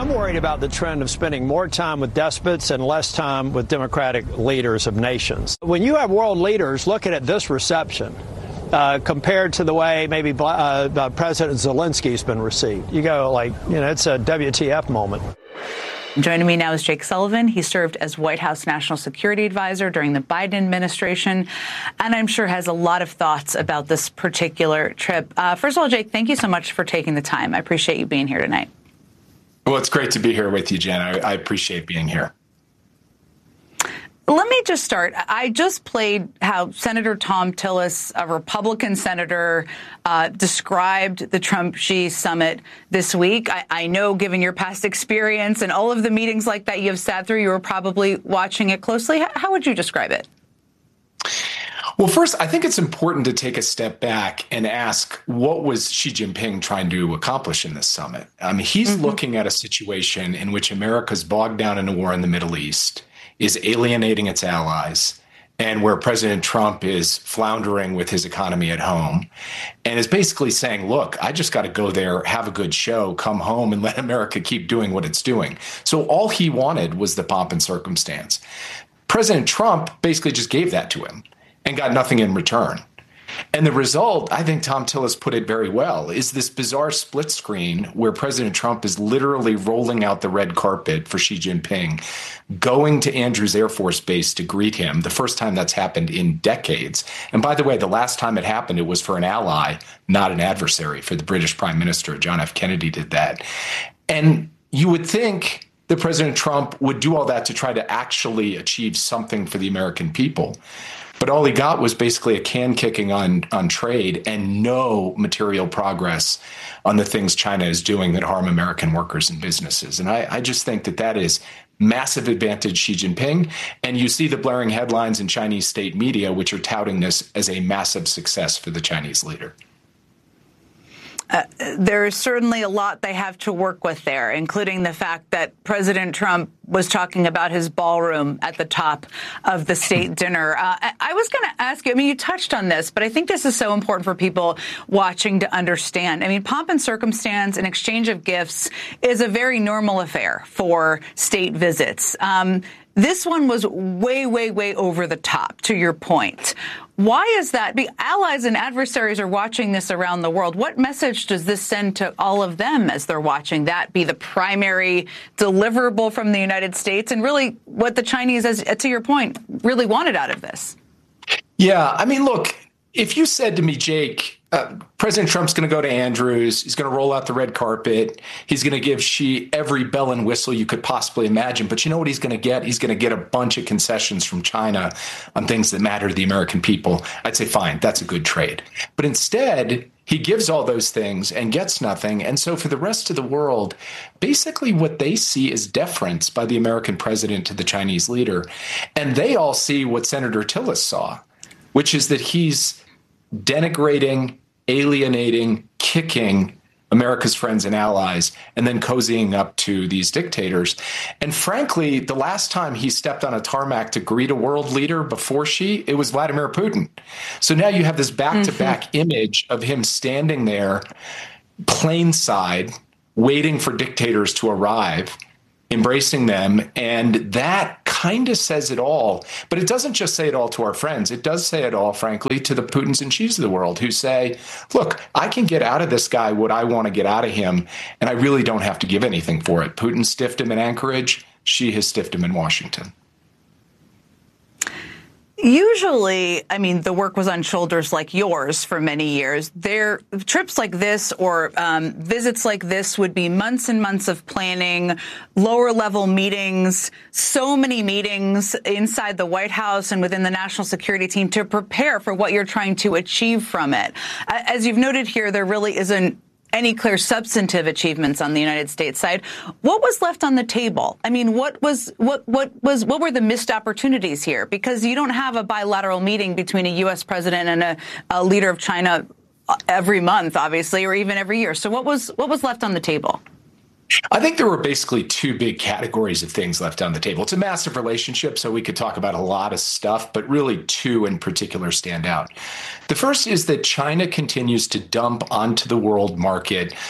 I'm worried about the trend of spending more time with despots and less time with democratic leaders of nations. When you have world leaders looking at this reception, compared to the way maybe President Zelensky's been received, you go like, it's a WTF moment. Joining me now is Jake Sullivan. He served as White House National Security Advisor during the Biden administration, and I'm sure has a lot of thoughts about this particular trip. First of all, Jake, thank you so much for taking the time. I appreciate you being here tonight. Well, it's great to be here with you, Jen. I appreciate being here. Let me just start. I just played how Senator Thom Tillis, a Republican senator, described the Trump-Xi summit this week. I know, given your past experience and all of the meetings like that you have sat through, you were probably watching it closely. How would you describe it? Well, first, I think it's important to take a step back and ask, what was Xi Jinping trying to accomplish in this summit? I mean, he's looking at a situation in which America's bogged down in a war in the Middle East, is alienating its allies, and where President Trump is floundering with his economy at home, and is basically saying, look, I just got to go there, have a good show, come home, and let America keep doing what it's doing. So all he wanted was the pomp and circumstance. President Trump basically just gave that to him and got nothing in return. And the result, I think Thom Tillis put it very well, is this bizarre split screen where President Trump is literally rolling out the red carpet for Xi Jinping, going to Andrews Air Force Base to greet him, the first time that's happened in decades. And by the way, the last time it happened, it was for an ally, not an adversary. For the British Prime Minister, John F. Kennedy did that. And you would think that President Trump would do all that to try to actually achieve something for the American people. But all he got was basically a can kicking on trade and no material progress on the things China is doing that harm American workers and businesses. And I just think that is massive advantage Xi Jinping. And you see the blaring headlines in Chinese state media, which are touting this as a massive success for the Chinese leader. There is certainly a lot they have to work with there, including the fact that President Trump was talking about his ballroom at the top of the state dinner. I was going to ask you, I mean, you touched on this, but I think this is so important for people watching to understand. I mean, pomp and circumstance and exchange of gifts is a very normal affair for state visits. This one was way, way, way over the top, to your point. Why is that? Allies and adversaries are watching this around the world. What message does this send to all of them as they're watching that be the primary deliverable from the United States and really what the Chinese, as to your point, really wanted out of this? Yeah, I mean, look, if you said to me, Jake, President Trump's going to go to Andrews, he's going to roll out the red carpet, he's going to give Xi every bell and whistle you could possibly imagine, but you know what he's going to get? He's going to get a bunch of concessions from China on things that matter to the American people. I'd say, fine, that's a good trade. But instead, he gives all those things and gets nothing. And so for the rest of the world, basically what they see is deference by the American president to the Chinese leader. And they all see what Senator Tillis saw, which is that he's denigrating, alienating, kicking America's friends and allies, and then cozying up to these dictators. And frankly, the last time he stepped on a tarmac to greet a world leader before Xi, it was Vladimir Putin. So now you have this back-to-back image of him standing there, plain side, waiting for dictators to arrive, embracing them, and that kind of says it all. But it doesn't just say it all to our friends. It does say it all, frankly, to the Putins and Xis of the world who say, look, I can get out of this guy what I want to get out of him, and I really don't have to give anything for it. Putin stiffed him in Anchorage. Xi has stiffed him in Washington. Usually, I mean, the work was on shoulders like yours for many years. Trips like this or visits like this would be months and months of planning, lower level meetings, so many meetings inside the White House and within the national security team to prepare for what you're trying to achieve from it. As you've noted here, there really isn't any clear substantive achievements on the United States side. What was left on the table? I mean, what were the missed opportunities here? Because you don't have a bilateral meeting between a U.S. president and a leader of China every month, obviously, or even every year. So what was left on the table? I think there were basically two big categories of things left on the table. It's a massive relationship, so we could talk about a lot of stuff, but really two in particular stand out. The first is that China continues to dump onto the world market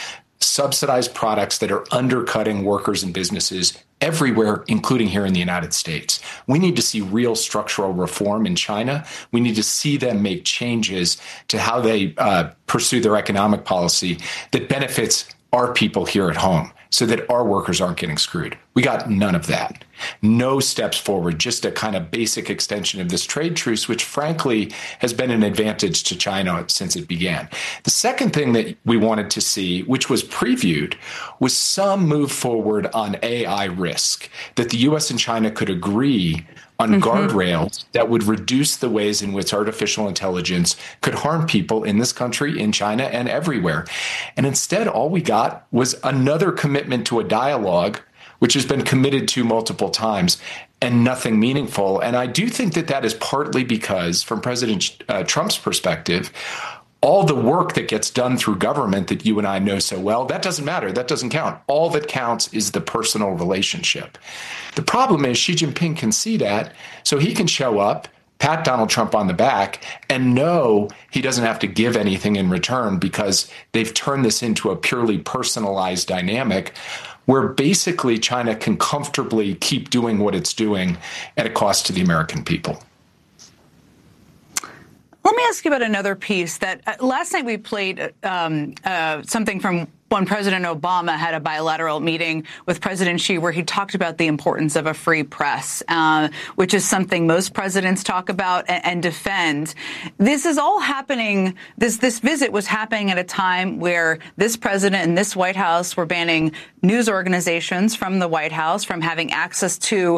subsidized products that are undercutting workers and businesses everywhere, including here in the United States. We need to see real structural reform in China. We need to see them make changes to how they pursue their economic policy that benefits our people here at home so that our workers aren't getting screwed. We got none of that. No steps forward, just a kind of basic extension of this trade truce, which frankly has been an advantage to China since it began. The second thing that we wanted to see, which was previewed, was some move forward on AI risk, that the U.S. and China could agree on guardrails that would reduce the ways in which artificial intelligence could harm people in this country, in China, and everywhere. And instead, all we got was another commitment to a dialogue, which has been committed to multiple times, and nothing meaningful. And I do think that that is partly because, from President Trump's perspective, all the work that gets done through government that you and I know so well, that doesn't matter. That doesn't count. All that counts is the personal relationship. The problem is Xi Jinping can see that, so he can show up, pat Donald Trump on the back, and know he doesn't have to give anything in return because they've turned this into a purely personalized dynamic where basically China can comfortably keep doing what it's doing at a cost to the American people. Let me ask you about another piece that last night we played something from when President Obama had a bilateral meeting with President Xi where he talked about the importance of a free press, which is something most presidents talk about and defend. This is all happening. This visit was happening at a time where this president and this White House were banning news organizations from the White House from having access to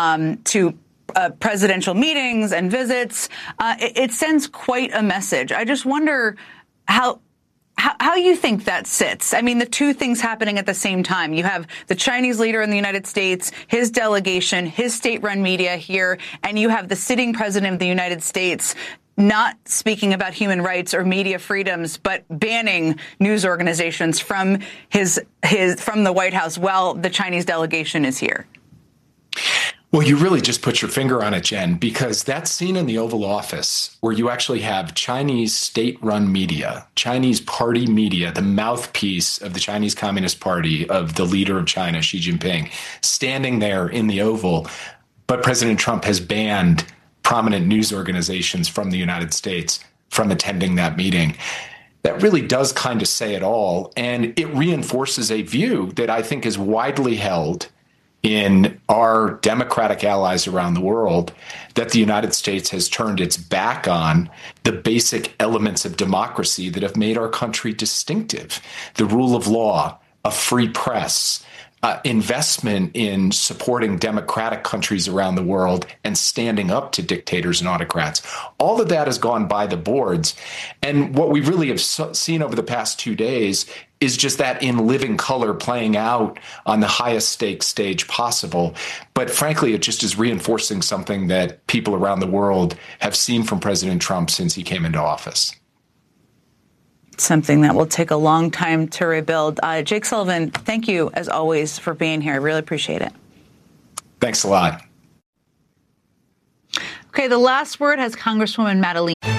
presidential meetings and visits. It sends quite a message. I just wonder how you think that sits. I mean, the two things happening at the same time. You have the Chinese leader in the United States, his delegation, his state-run media here, and you have the sitting president of the United States not speaking about human rights or media freedoms, but banning news organizations from from the White House while the Chinese delegation is here. Well, you really just put your finger on it, Jen, because that scene in the Oval Office where you actually have Chinese state-run media, Chinese party media, the mouthpiece of the Chinese Communist Party, of the leader of China, Xi Jinping, standing there in the Oval, but President Trump has banned prominent news organizations from the United States from attending that meeting. That really does kind of say it all, and it reinforces a view that I think is widely held in our democratic allies around the world, that the United States has turned its back on the basic elements of democracy that have made our country distinctive: the rule of law, a free press, investment in supporting democratic countries around the world and standing up to dictators and autocrats. All of that has gone by the boards. And what we really have seen over the past 2 days is just that in living color playing out on the highest stakes stage possible. But frankly, it just is reinforcing something that people around the world have seen from President Trump since he came into office. Something that will take a long time to rebuild. Jake Sullivan, thank you, as always, for being here. I really appreciate it. Thanks a lot. Okay, the last word has Congresswoman Madeleine.